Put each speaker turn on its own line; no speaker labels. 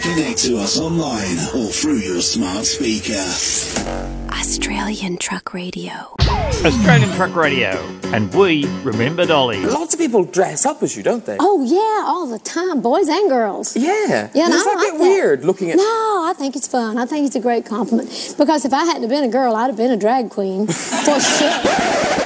Connect to us online or through your smart speaker.
Australian Truck Radio.
Australian Truck Radio. And we remember Dolly.
Lots of people dress up as you, don't they?
Oh, yeah, all the time, boys and girls.
Yeah.
Yeah,
Does that get weird looking at...
No, I think it's fun. I think it's a great compliment. Because if I hadn't have been a girl, I'd have been a drag queen. For sure.